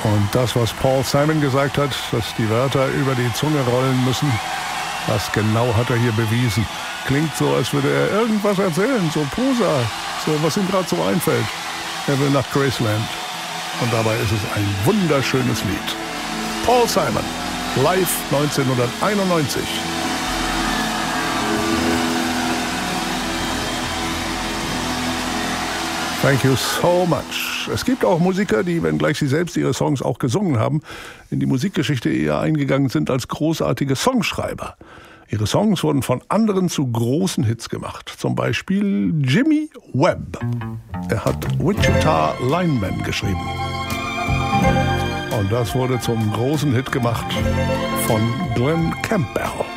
Und das, was Paul Simon gesagt hat, dass die Wörter über die Zunge rollen müssen, das genau hat er hier bewiesen. Klingt so, als würde er irgendwas erzählen, so Prosa, so was ihm gerade so einfällt. Er will nach Graceland. Und dabei ist es ein wunderschönes Lied. Paul Simon, live 1991. Thank you so much. Es gibt auch Musiker, die, wenngleich sie selbst ihre Songs auch gesungen haben, in die Musikgeschichte eher eingegangen sind als großartige Songschreiber. Ihre Songs wurden von anderen zu großen Hits gemacht. Zum Beispiel Jimmy Webb. Er hat Wichita Lineman geschrieben. Und das wurde zum großen Hit gemacht von Glenn Campbell.